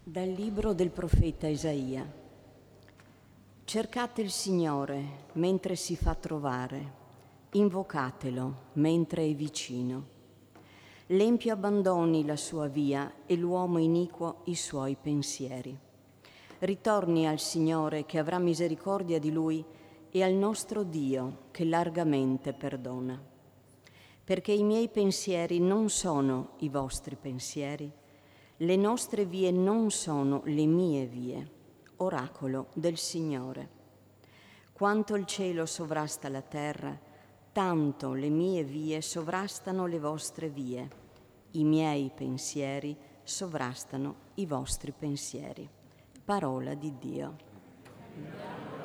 Dal libro del profeta Isaia. Cercate il Signore mentre si fa trovare, invocatelo mentre è vicino. L'empio abbandoni la sua via e l'uomo iniquo i suoi pensieri. Ritorni al Signore che avrà misericordia di lui e al nostro Dio che largamente perdona. Perché i miei pensieri non sono i vostri pensieri, le nostre vie non sono le mie vie, oracolo del Signore. Quanto il cielo sovrasta la terra, tanto le mie vie sovrastano le vostre vie, i miei pensieri sovrastano i vostri pensieri. Parola di Dio.